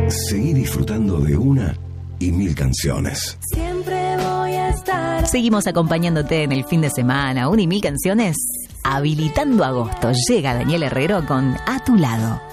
Seguí disfrutando de una y mil canciones. Siempre voy a estar. Seguimos acompañándote en el fin de semana. Una y mil canciones. Habilitando agosto. Llega Daniel Herrero con A tu lado.